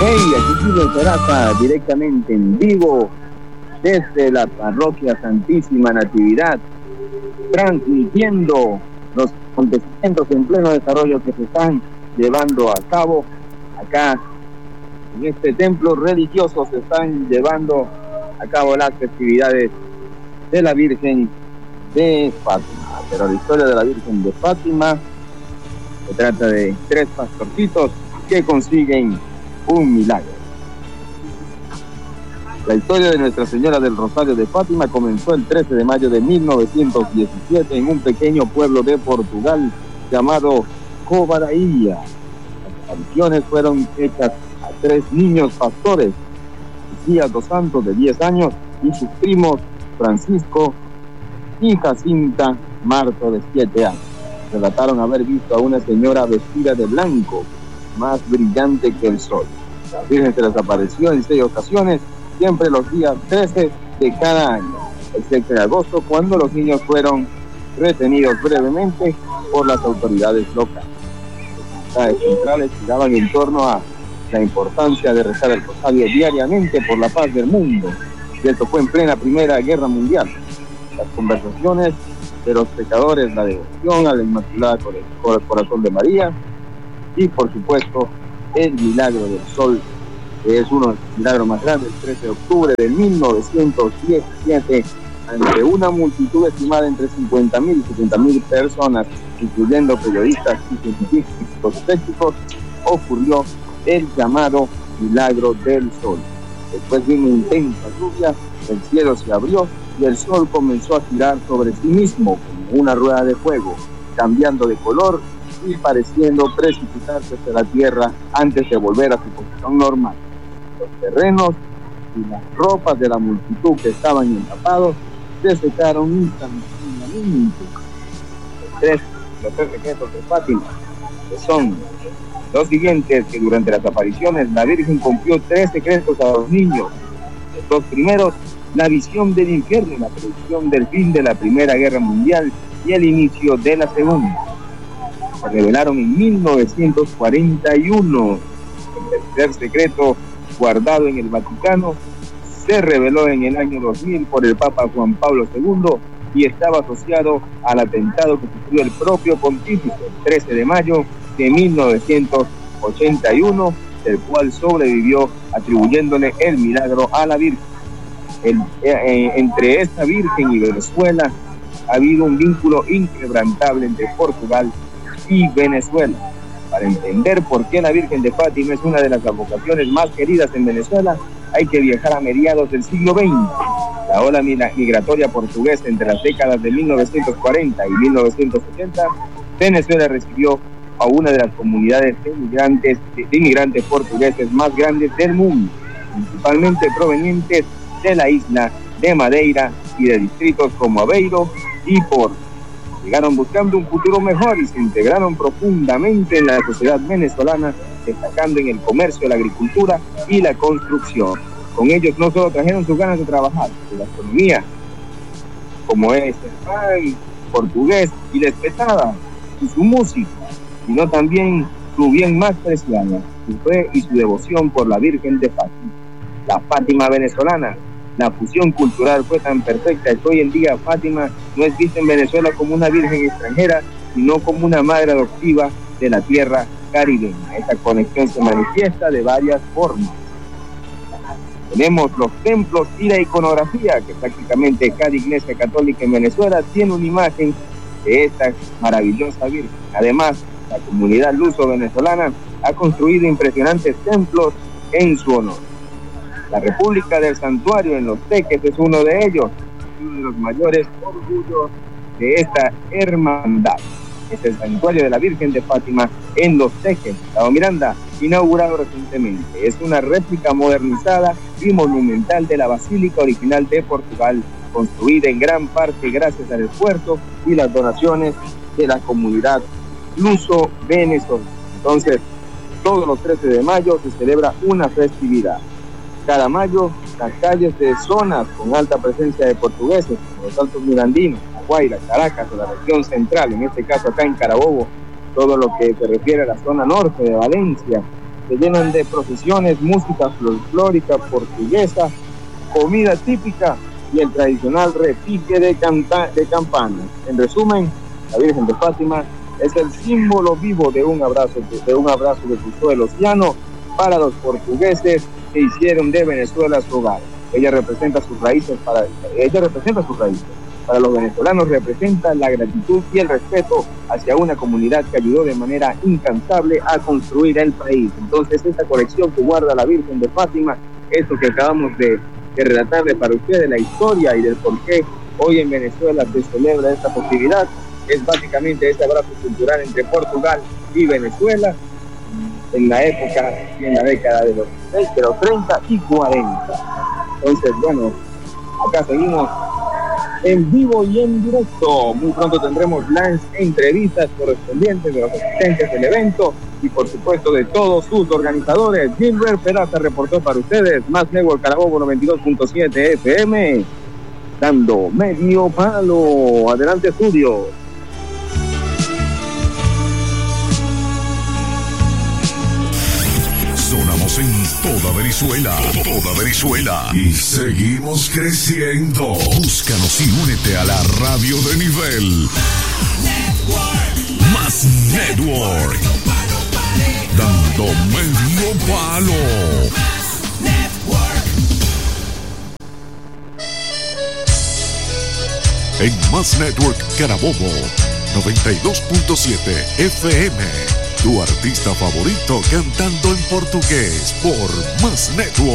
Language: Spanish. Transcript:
Hey, aquí Silvio Peraza, directamente en vivo desde la parroquia Santísima Natividad, transmitiendo los acontecimientos en pleno desarrollo que se están llevando a cabo acá en este templo religioso. Se están llevando a cabo las festividades de la Virgen de Fátima. Pero la historia de la Virgen de Fátima se trata de tres pastorcitos que consiguen un milagro. La historia de Nuestra Señora del Rosario de Fátima comenzó el 13 de mayo de 1917 en un pequeño pueblo de Portugal llamado Covaraía. Las apariciones fueron hechas a tres niños pastores, Lucía dos Santos de 10 años y sus primos Francisco y Jacinta Marto de 7 años. Relataron haber visto a una señora vestida de blanco, más brillante que el sol. La Virgen se les apareció en 6 ocasiones, siempre los días 13 de cada año, excepto en agosto, cuando los niños fueron retenidos brevemente por las autoridades locales. Las actividades centrales giraban en torno a la importancia de rezar el rosario diariamente por la paz del mundo, y esto fue en plena Primera Guerra Mundial. Las conversaciones de los pecadores, la devoción a la Inmaculada Corazón de María y, por supuesto, el milagro del sol, que es uno de los milagros más grandes, el 13 de octubre de 1917, ante una multitud estimada entre 50.000 y 70.000 personas, incluyendo periodistas y científicos técnicos, ocurrió el llamado milagro del sol. Después de una intensa lluvia, el cielo se abrió y el sol comenzó a girar sobre sí mismo como una rueda de fuego, cambiando de color y pareciendo precipitarse hacia la tierra antes de volver a su posición normal. Los terrenos y las ropas de la multitud que estaban empapados se secaron instantáneamente. Los tres secretos de Fátima, que son los siguientes: que durante las apariciones la Virgen cumplió 3 secretos a los niños. Los 2 primeros, la visión del infierno, la predicción del fin de la Primera Guerra Mundial y el inicio de la Segunda. Se revelaron en 1941. El tercer secreto, guardado en el Vaticano, se reveló en el año 2000 por el Papa Juan Pablo II y estaba asociado al atentado que sufrió el propio pontífice el 13 de mayo de 1981, del cual sobrevivió atribuyéndole el milagro a la Virgen. Entre esta Virgen y Venezuela ha habido un vínculo inquebrantable entre Portugal y Venezuela. Para entender por qué la Virgen de Fátima es una de las advocaciones más queridas en Venezuela, hay que viajar a mediados del siglo XX. La ola migratoria portuguesa entre las décadas de 1940 y 1980, Venezuela recibió a una de las comunidades de inmigrantes portugueses más grandes del mundo, principalmente provenientes de la isla de Madeira y de distritos como Aveiro y Porto. Llegaron buscando un futuro mejor y se integraron profundamente en la sociedad venezolana, destacando en el comercio, la agricultura y la construcción. Con ellos no solo trajeron sus ganas de trabajar, de la economía, como es el pan portugués y la espetada y su música, sino también su bien más preciado, su fe y su devoción por la Virgen de Fátima. La Fátima venezolana. La fusión cultural fue tan perfecta que hoy en día Fátima no es vista en Venezuela como una virgen extranjera, sino como una madre adoptiva de la tierra caribeña. Esta conexión se manifiesta de varias formas. Tenemos los templos y la iconografía, que prácticamente cada iglesia católica en Venezuela tiene una imagen de esta maravillosa Virgen. Además, la comunidad luso-venezolana ha construido impresionantes templos en su honor. La República del Santuario en Los Teques es uno de ellos, uno de los mayores orgullos de esta hermandad. Es el Santuario de la Virgen de Fátima en Los Teques, Estado Miranda, inaugurado recientemente. Es una réplica modernizada y monumental de la Basílica original de Portugal, construida en gran parte gracias al esfuerzo y las donaciones de la comunidad luso-venezolana. Entonces, todos los 13 de mayo se celebra una festividad. Cada mayo, las calles de zonas con alta presencia de portugueses, como los Altos Mirandinos, La Guaira, Caracas o la región central, en este caso acá en Carabobo, todo lo que se refiere a la zona norte de Valencia, se llenan de procesiones, música folclórica portuguesa, comida típica y el tradicional repique de campanas. En resumen, la Virgen de Fátima es el símbolo vivo de un abrazo que cruzó el océano para los portugueses que hicieron de Venezuela su hogar. Ella representa sus raíces. Para los venezolanos representa la gratitud y el respeto hacia una comunidad que ayudó de manera incansable a construir el país. Entonces, esta colección que guarda la Virgen de Fátima, esto que acabamos de relatarle para ustedes, la historia y del por qué hoy en Venezuela se celebra esta festividad, es básicamente este abrazo cultural entre Portugal y Venezuela en la época y en la década de los 30 y 40. Entonces, bueno, acá seguimos en vivo y en directo. Muy pronto tendremos las entrevistas correspondientes de los asistentes del evento y por supuesto de todos sus organizadores. Gilbert Peraza reportó para ustedes Más Network Carabobo 92.7 FM, dando medio palo. Adelante, estudio. Sonamos en toda Venezuela. Y seguimos creciendo. Búscanos y únete a la radio de nivel. Más Network. Dando medio palo. En Más Network Carabobo 92.7 FM. Tu artista favorito cantando en portugués por Más Network.